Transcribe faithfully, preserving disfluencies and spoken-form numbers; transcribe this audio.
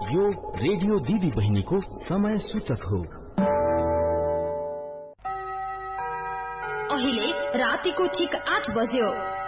यो रेडियो दिदी बहिनीको समय सूचक हो। अहिले रातिको ठीक आठ बज्यो।